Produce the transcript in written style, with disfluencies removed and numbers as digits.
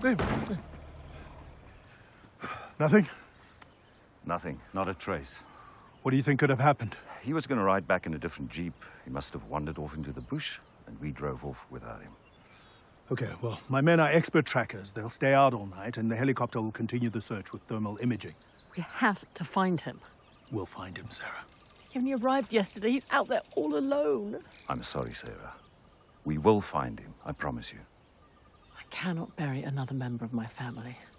Nothing? Nothing. Not a trace. What do you think could have happened? He was going to ride back in a different jeep. He must have wandered off into the bush, and we drove off without him. Okay, well, my men are expert trackers. They'll stay out all night, and the helicopter will continue the search with thermal imaging. We have to find him. We'll find him, Sarah. He only arrived yesterday. He's out there all alone. I'm sorry, Sarah. We will find him, I promise you. I cannot bury another member of my family.